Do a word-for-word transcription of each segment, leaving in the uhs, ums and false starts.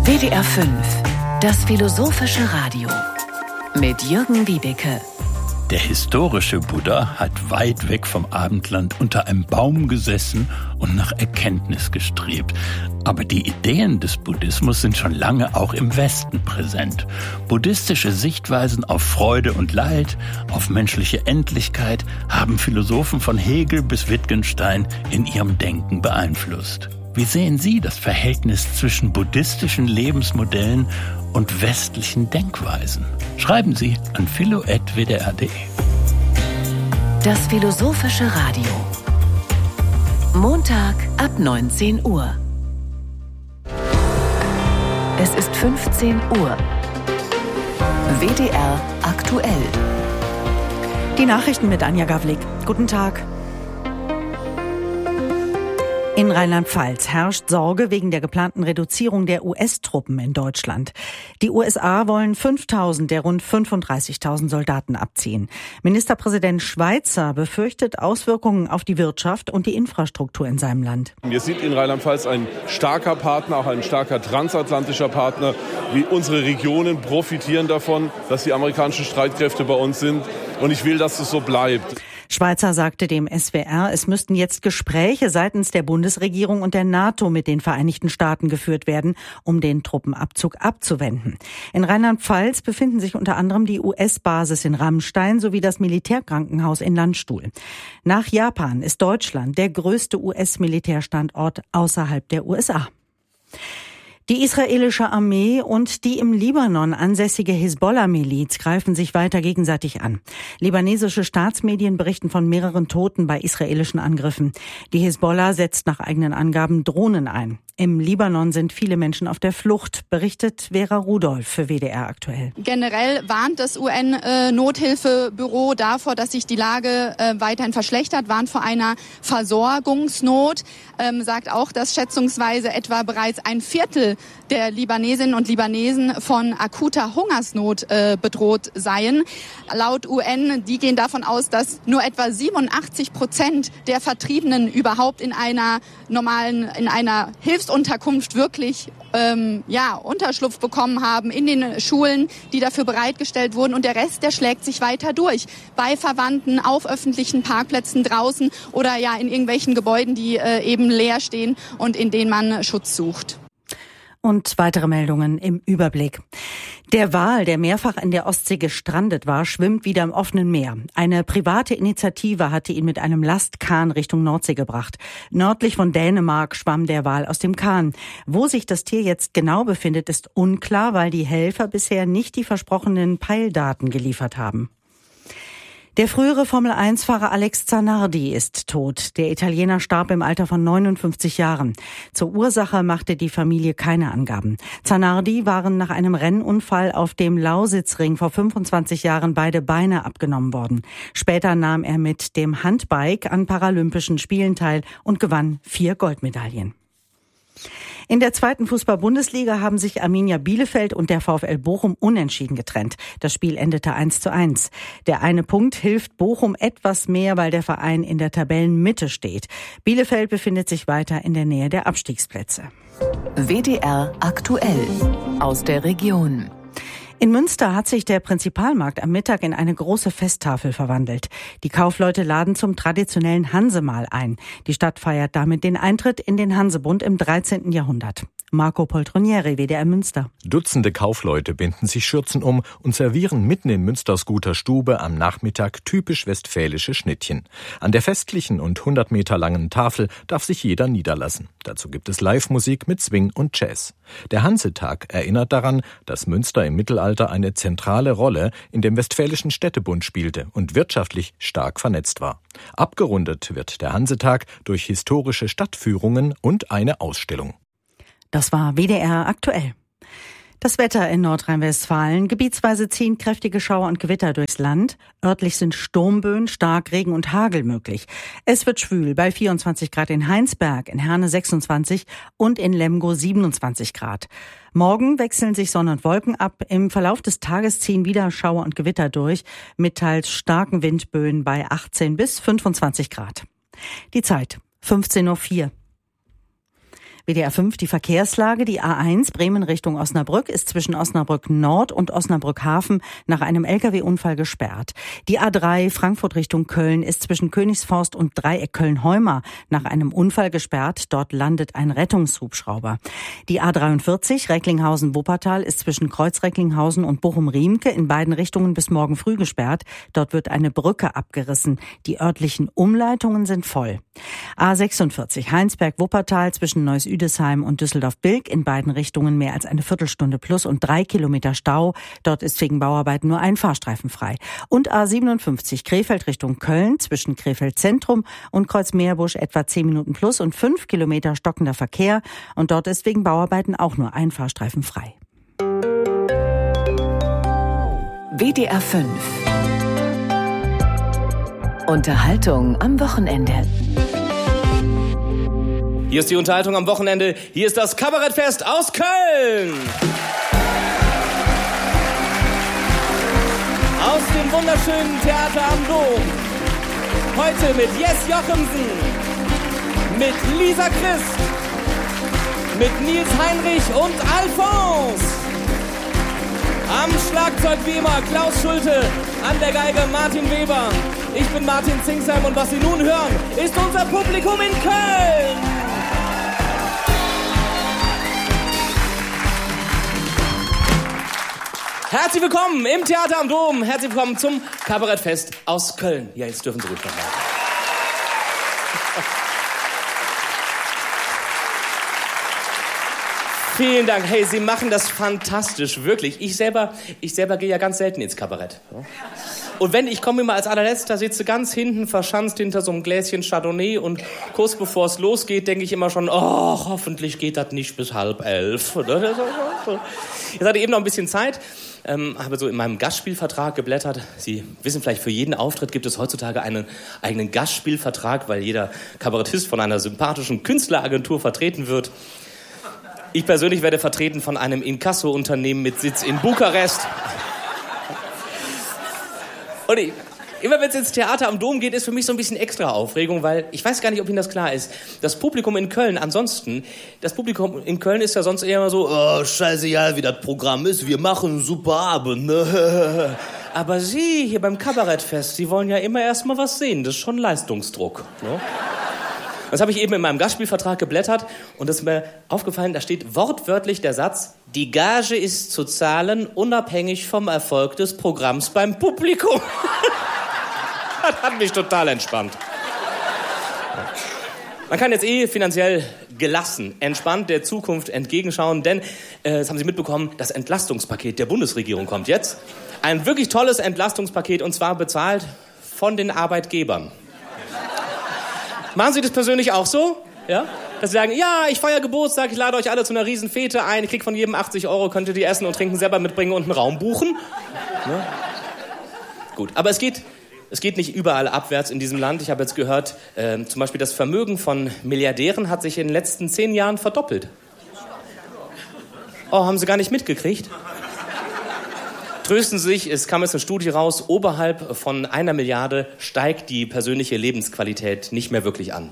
W D R fünf, das philosophische Radio mit Jürgen Wiebeke. Der historische Buddha hat weit weg vom Abendland unter einem Baum gesessen und nach Erkenntnis gestrebt. Aber die Ideen des Buddhismus sind schon lange auch im Westen präsent. Buddhistische Sichtweisen auf Freude und Leid, auf menschliche Endlichkeit haben Philosophen von Hegel bis Wittgenstein in ihrem Denken beeinflusst. Wie sehen Sie das Verhältnis zwischen buddhistischen Lebensmodellen und westlichen Denkweisen? Schreiben Sie an philo at w d r punkt d e. Das philosophische Radio. Montag ab neunzehn Uhr. Es ist fünfzehn Uhr. W D R aktuell. Die Nachrichten mit Anja Gawlik. Guten Tag. In Rheinland-Pfalz herrscht Sorge wegen der geplanten Reduzierung der U S-Truppen in Deutschland. Die U S A wollen fünftausend der rund fünfunddreißigtausend Soldaten abziehen. Ministerpräsident Schweizer befürchtet Auswirkungen auf die Wirtschaft und die Infrastruktur in seinem Land. Wir sind in Rheinland-Pfalz ein starker Partner, auch ein starker transatlantischer Partner. Wie unsere Regionen profitieren davon, dass die amerikanischen Streitkräfte bei uns sind. Und ich will, dass es so bleibt. Schweizer sagte dem S W R, es müssten jetzt Gespräche seitens der Bundesregierung und der NATO mit den Vereinigten Staaten geführt werden, um den Truppenabzug abzuwenden. In Rheinland-Pfalz befinden sich unter anderem die U S-Basis in Ramstein sowie das Militärkrankenhaus in Landstuhl. Nach Japan ist Deutschland der größte U S-Militärstandort außerhalb der U S A. Die israelische Armee und die im Libanon ansässige Hisbollah-Miliz greifen sich weiter gegenseitig an. Libanesische Staatsmedien berichten von mehreren Toten bei israelischen Angriffen. Die Hisbollah setzt nach eigenen Angaben Drohnen ein. Im Libanon sind viele Menschen auf der Flucht, berichtet Vera Rudolph für W D R aktuell. Generell warnt das U N-Nothilfebüro davor, dass sich die Lage äh, weiterhin verschlechtert, warnt vor einer Versorgungsnot, ähm, sagt auch, dass schätzungsweise etwa bereits ein Viertel der Libanesinnen und Libanesen von akuter Hungersnot äh, bedroht seien. Laut U N, die gehen davon aus, dass nur etwa siebenundachtzig Prozent der Vertriebenen überhaupt in einer normalen, in einer Hilfsunterkunft wirklich ähm, ja Unterschlupf bekommen haben in den Schulen, die dafür bereitgestellt wurden. Und der Rest, der schlägt sich weiter durch. Bei Verwandten, auf öffentlichen Parkplätzen draußen oder ja in irgendwelchen Gebäuden, die äh, eben leer stehen und in denen man Schutz sucht. Und weitere Meldungen im Überblick. Der Wal, der mehrfach in der Ostsee gestrandet war, schwimmt wieder im offenen Meer. Eine private Initiative hatte ihn mit einem Lastkahn Richtung Nordsee gebracht. Nördlich von Dänemark schwamm der Wal aus dem Kahn. Wo sich das Tier jetzt genau befindet, ist unklar, weil die Helfer bisher nicht die versprochenen Peildaten geliefert haben. Der frühere Formel eins Fahrer Alex Zanardi ist tot. Der Italiener starb im Alter von neunundfünfzig Jahren. Zur Ursache machte die Familie keine Angaben. Zanardi waren nach einem Rennunfall auf dem Lausitzring vor fünfundzwanzig Jahren beide Beine abgenommen worden. Später nahm er mit dem Handbike an Paralympischen Spielen teil und gewann vier Goldmedaillen. In der zweiten Fußball-Bundesliga haben sich Arminia Bielefeld und der VfL Bochum unentschieden getrennt. Das Spiel endete eins zu eins. Der eine Punkt hilft Bochum etwas mehr, weil der Verein in der Tabellenmitte steht. Bielefeld befindet sich weiter in der Nähe der Abstiegsplätze. W D R aktuell aus der Region. In Münster hat sich der Prinzipalmarkt am Mittag in eine große Festtafel verwandelt. Die Kaufleute laden zum traditionellen Hansemahl ein. Die Stadt feiert damit den Eintritt in den Hansebund im dreizehnten Jahrhundert. Marco Poltronieri, W D R Münster. Dutzende Kaufleute binden sich Schürzen um und servieren mitten in Münsters guter Stube am Nachmittag typisch westfälische Schnittchen. An der festlichen und hundert Meter langen Tafel darf sich jeder niederlassen. Dazu gibt es Live-Musik mit Swing und Jazz. Der Hansetag erinnert daran, dass Münster im Mittelalter eine zentrale Rolle in dem Westfälischen Städtebund spielte und wirtschaftlich stark vernetzt war. Abgerundet wird der Hansetag durch historische Stadtführungen und eine Ausstellung. Das war W D R aktuell. Das Wetter in Nordrhein-Westfalen. Gebietsweise ziehen kräftige Schauer und Gewitter durchs Land. Örtlich sind Sturmböen, Starkregen und Hagel möglich. Es wird schwül bei vierundzwanzig Grad in Heinsberg, in Herne sechsundzwanzig und in Lemgo siebenundzwanzig Grad. Morgen wechseln sich Sonne und Wolken ab. Im Verlauf des Tages ziehen wieder Schauer und Gewitter durch, mit teils starken Windböen bei achtzehn bis fünfundzwanzig Grad. Die Zeit fünfzehn Uhr vier. W D R fünf die Verkehrslage. Die A eins Bremen Richtung Osnabrück ist zwischen Osnabrück Nord und Osnabrück Hafen nach einem L K W-Unfall gesperrt. Die A drei Frankfurt Richtung Köln ist zwischen Königsforst und Dreieck Köln-Heuma nach einem Unfall gesperrt. Dort landet ein Rettungshubschrauber. Die A dreiundvierzig Recklinghausen-Wuppertal ist zwischen Kreuz-Recklinghausen und Bochum-Riemke in beiden Richtungen bis morgen früh gesperrt. Dort wird eine Brücke abgerissen. Die örtlichen Umleitungen sind voll. A sechsundvierzig Heinsberg-Wuppertal zwischen Neuss-Üdesheim und Düsseldorf-Bilk in beiden Richtungen mehr als eine Viertelstunde plus und drei Kilometer Stau. Dort ist wegen Bauarbeiten nur ein Fahrstreifen frei. Und A siebenundfünfzig Krefeld Richtung Köln zwischen Krefeld Zentrum und Kreuz-Meerbusch etwa zehn Minuten plus und fünf Kilometer stockender Verkehr. Und dort ist wegen Bauarbeiten auch nur ein Fahrstreifen frei. W D R fünf. Unterhaltung am Wochenende. Hier ist die Unterhaltung am Wochenende. Hier ist das Kabarettfest aus Köln. Aus dem wunderschönen Theater am Dom. Heute mit Jess Jochemsen, mit Lisa Christ, mit Nils Heinrich und Alphonse. Am Schlagzeug wie immer Klaus Schulte, an der Geige Martin Weber. Ich bin Martin Zingsheim und was Sie nun hören, ist unser Publikum in Köln. Herzlich willkommen im Theater am Dom. Herzlich willkommen zum Kabarettfest aus Köln. Ja, jetzt dürfen Sie ruhig nochmal. Vielen Dank. Hey, Sie machen das fantastisch, wirklich. Ich selber, ich selber gehe ja ganz selten ins Kabarett. Und wenn, ich komme immer als allerletzter, sitze ganz hinten verschanzt hinter so einem Gläschen Chardonnay und kurz bevor es losgeht, denke ich immer schon, oh, hoffentlich geht das nicht bis halb elf. Jetzt hatte ich eben noch ein bisschen Zeit, ähm, habe so in meinem Gastspielvertrag geblättert. Sie wissen vielleicht, für jeden Auftritt gibt es heutzutage einen eigenen Gastspielvertrag, weil jeder Kabarettist von einer sympathischen Künstleragentur vertreten wird. Ich persönlich werde vertreten von einem Inkasso-Unternehmen mit Sitz in Bukarest. Und ich, immer wenn es ins Theater am Dom geht, ist für mich so ein bisschen extra Aufregung, weil ich weiß gar nicht, ob Ihnen das klar ist. Das Publikum in Köln ansonsten, das Publikum in Köln ist ja sonst eher immer so, oh, scheißegal, wie das Programm ist, wir machen einen super Abend, ne? Aber Sie hier beim Kabarettfest, Sie wollen ja immer erst mal was sehen, das ist schon Leistungsdruck, ne? Das habe ich eben in meinem Gastspielvertrag geblättert und das ist mir aufgefallen, da steht wortwörtlich der Satz, die Gage ist zu zahlen, unabhängig vom Erfolg des Programms beim Publikum. Das hat mich total entspannt. Man kann jetzt eh finanziell gelassen, entspannt der Zukunft entgegenschauen, denn, äh, das haben Sie mitbekommen, das Entlastungspaket der Bundesregierung kommt jetzt. Ein wirklich tolles Entlastungspaket und zwar bezahlt von den Arbeitgebern. Machen Sie das persönlich auch so? Ja? Dass Sie sagen, ja, ich feiere Geburtstag, ich lade euch alle zu einer riesen Fete ein, ich krieg von jedem achtzig Euro, könnt ihr die essen und trinken selber mitbringen und einen Raum buchen. Ne? Gut, aber es geht, es geht nicht überall abwärts in diesem Land. Ich habe jetzt gehört, äh, zum Beispiel das Vermögen von Milliardären hat sich in den letzten zehn Jahren verdoppelt. Oh, haben Sie gar nicht mitgekriegt? Trösten Sie sich, es kam jetzt eine Studie raus, oberhalb von einer Milliarde steigt die persönliche Lebensqualität nicht mehr wirklich an.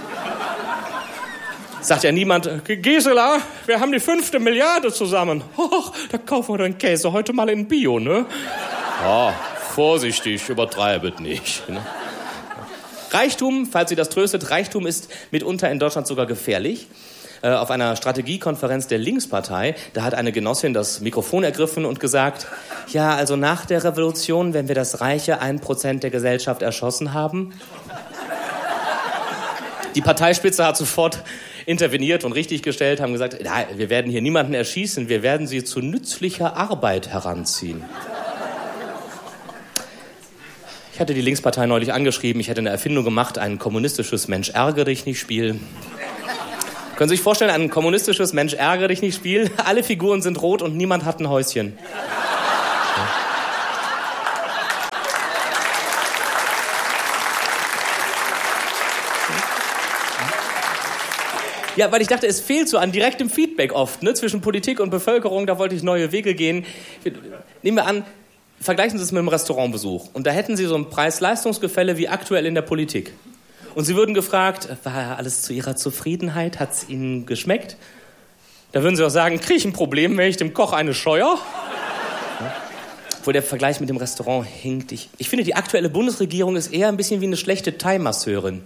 Sagt ja niemand, Gisela, wir haben die fünfte Milliarde zusammen. Och, da kaufen wir den Käse heute mal in Bio, ne? Oh, vorsichtig, übertreibet nicht. Ne? Reichtum, falls Sie das tröstet, Reichtum ist mitunter in Deutschland sogar gefährlich. Auf einer Strategiekonferenz der Linkspartei, da hat eine Genossin das Mikrofon ergriffen und gesagt, ja, also nach der Revolution, wenn wir das reiche ein Prozent der Gesellschaft erschossen haben. Die Parteispitze hat sofort interveniert und richtiggestellt, haben gesagt, ja, wir werden hier niemanden erschießen, wir werden sie zu nützlicher Arbeit heranziehen. Ich hatte die Linkspartei neulich angeschrieben, ich hätte eine Erfindung gemacht, ein kommunistisches Mensch-ärgere-dich-nicht-Spiel. Können Sie sich vorstellen, ein kommunistisches Mensch-ärgere-dich-nicht-Spiel? Alle Figuren sind rot und niemand hat ein Häuschen. Ja, weil ich dachte, es fehlt so an direktem Feedback oft, ne, zwischen Politik und Bevölkerung, da wollte ich neue Wege gehen. Nehmen wir an, vergleichen Sie es mit einem Restaurantbesuch und da hätten Sie so ein Preis-Leistungs-Gefälle wie aktuell in der Politik. Und sie würden gefragt, war alles zu ihrer Zufriedenheit? Hat's Ihnen geschmeckt? Da würden sie auch sagen, kriege ich ein Problem, wenn ich dem Koch eine scheuer? Obwohl der Vergleich mit dem Restaurant hinkt. Ich, ich finde, die aktuelle Bundesregierung ist eher ein bisschen wie eine schlechte Thai-Masseurin.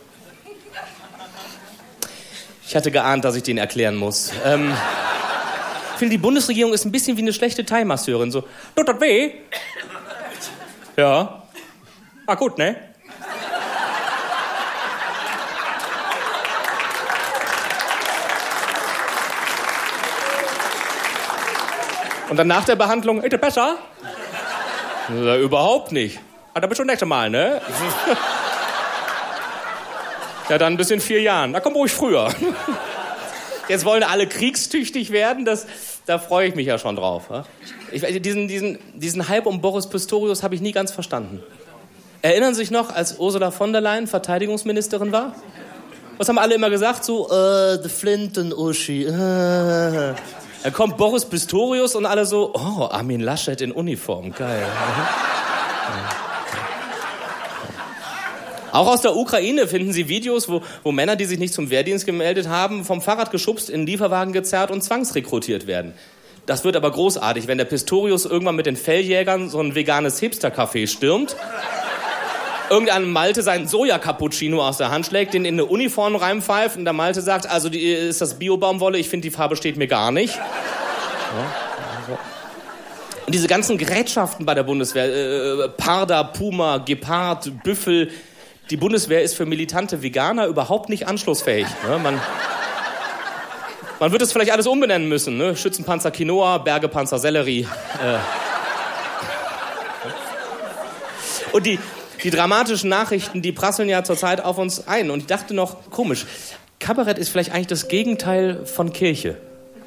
Ich hatte geahnt, dass ich den erklären muss. Ähm, ich finde, die Bundesregierung ist ein bisschen wie eine schlechte Thai-Masseurin. So, tut das weh? Ja. Ah, gut, ne? Und dann nach der Behandlung, ist das besser? Ja, überhaupt nicht. Ah, da bist du das nächste Mal, ne? Ja, dann bis in vier Jahren. Da komm ruhig früher. Jetzt wollen alle kriegstüchtig werden, das, da freue ich mich ja schon drauf. Ich, diesen, diesen, diesen Hype um Boris Pistorius habe ich nie ganz verstanden. Erinnern Sie sich noch, als Ursula von der Leyen Verteidigungsministerin war? Was haben alle immer gesagt? So, äh, the Flint und Uschi. Äh. Dann kommt Boris Pistorius und alle so, oh, Armin Laschet in Uniform, geil. Auch aus der Ukraine finden Sie Videos, wo, wo Männer, die sich nicht zum Wehrdienst gemeldet haben, vom Fahrrad geschubst, in den Lieferwagen gezerrt und zwangsrekrutiert werden. Das wird aber großartig, wenn der Pistorius irgendwann mit den Felljägern so ein veganes Hipster-Café stürmt, irgendeinem Malte seinen Soja-Cappuccino aus der Hand schlägt, den in eine Uniform reinpfeift und der Malte sagt, also die, ist das Bio-Baumwolle, ich finde, die Farbe steht mir gar nicht. Ja, also. Und diese ganzen Gerätschaften bei der Bundeswehr, äh, Parda, Puma, Gepard, Büffel, die Bundeswehr ist für militante Veganer überhaupt nicht anschlussfähig. Ne? Man, man wird es vielleicht alles umbenennen müssen. Ne? Schützenpanzer Quinoa, Bergepanzer Sellerie. Äh. Und die, die dramatischen Nachrichten, die prasseln ja zurzeit auf uns ein. Und ich dachte noch, komisch, Kabarett ist vielleicht eigentlich das Gegenteil von Kirche.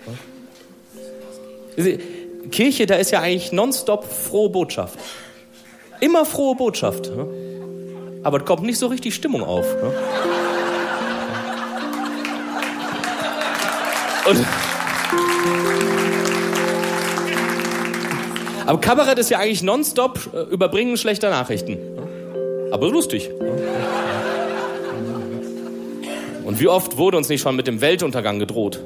Kirche, da ist ja eigentlich nonstop frohe Botschaft. Immer frohe Botschaft. Ne? Aber es kommt nicht so richtig Stimmung auf. Ne? Und aber Kabarett ist ja eigentlich nonstop Überbringen schlechter Nachrichten. Aber lustig. Und wie oft wurde uns nicht schon mit dem Weltuntergang gedroht?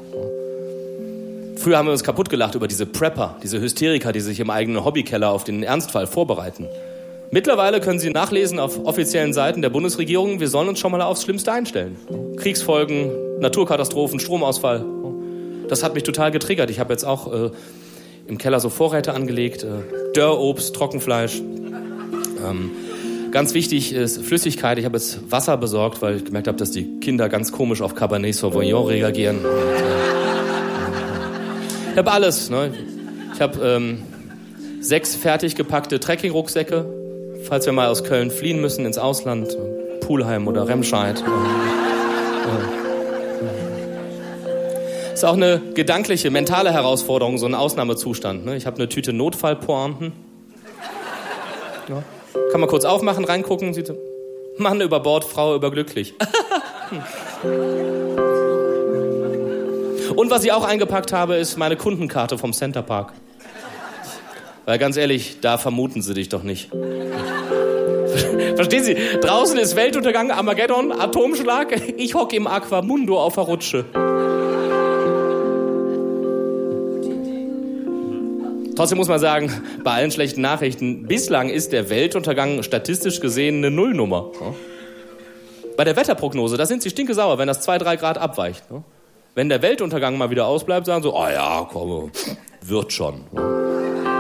Früher haben wir uns kaputt gelacht über diese Prepper, diese Hysteriker, die sich im eigenen Hobbykeller auf den Ernstfall vorbereiten. Mittlerweile können Sie nachlesen auf offiziellen Seiten der Bundesregierung, wir sollen uns schon mal aufs Schlimmste einstellen. Kriegsfolgen, Naturkatastrophen, Stromausfall. Das hat mich total getriggert. Ich habe jetzt auch äh, im Keller so Vorräte angelegt, äh, Dörrobst, Trockenfleisch. Ähm, ganz wichtig ist Flüssigkeit. Ich habe jetzt Wasser besorgt, weil ich gemerkt habe, dass die Kinder ganz komisch auf Cabernet Sauvignon reagieren. Und, äh, ich habe alles. Ne? Ich habe ähm, sechs fertig gepackte Trekking-Rucksäcke, falls wir mal aus Köln fliehen müssen ins Ausland, Pulheim oder Remscheid. Ist auch eine gedankliche, mentale Herausforderung, so ein Ausnahmezustand. Ne? Ich habe eine Tüte Notfallpointen. Ja. Kann man kurz aufmachen, reingucken, sieht so, Mann über Bord, Frau überglücklich. Und was ich auch eingepackt habe, ist meine Kundenkarte vom Centerpark. Weil ganz ehrlich, da vermuten sie dich doch nicht. Verstehen Sie? Draußen ist Weltuntergang, Armageddon, Atomschlag. Ich hocke im Aquamundo auf der Rutsche. Trotzdem muss man sagen, bei allen schlechten Nachrichten, bislang ist der Weltuntergang statistisch gesehen eine Nullnummer. Bei der Wetterprognose, da sind sie stinkesauer, wenn das zwei, drei Grad abweicht. Wenn der Weltuntergang mal wieder ausbleibt, sagen sie, oh ja, komm, wird schon.